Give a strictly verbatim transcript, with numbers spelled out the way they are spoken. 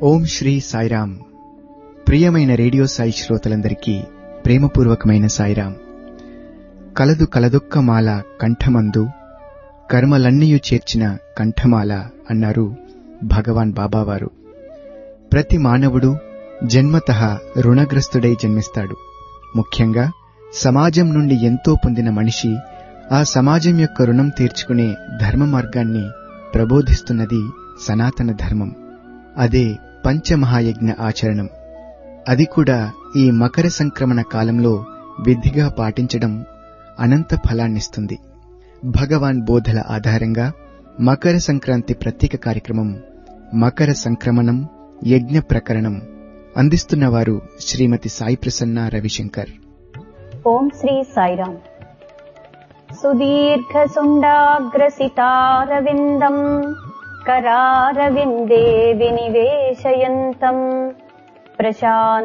ఓం శ్రీ సాయిరామ్. ప్రియమైన రేడియో సాయి శ్రోతలందరికీ ప్రేమపూర్వకమైన సాయిరామ్. కలదు కలదొక్క మాల కంఠమందు కర్మలన్నీయు చేర్చిన కంఠమాల అన్నారు భగవాన్ బాబావారు. ప్రతి మానవుడు జన్మతః రుణగ్రస్తుడై జన్మిస్తాడు. ముఖ్యంగా సమాజం నుండి ఎంతో పొందిన మనిషి ఆ సమాజం యొక్క రుణం తీర్చుకునే ధర్మ మార్గాన్ని ప్రబోధిస్తున్నది సనాతన ధర్మం. అదే పంచమహాయజ్ఞ ఆచరణం. అది కూడా ఈ మకర సంక్రమణ కాలంలో విధిగా పాటించడం అనంత ఫలాన్నిస్తుంది. భగవాన్ బోధల ఆధారంగా మకర సంక్రాంతి ప్రత్యేక కార్యక్రమం మకర సంక్రమణం యజ్ఞ ప్రకరణం అందిస్తున్నవారు శ్రీమతి సాయి ప్రసన్న రవిశంకర్. ఓం శ్రీ సాయిరామ్. సుదీర్ఘ సుండాగ్రసితారవిందం కరారవిందే వినివేశయంతం ప్రశాంత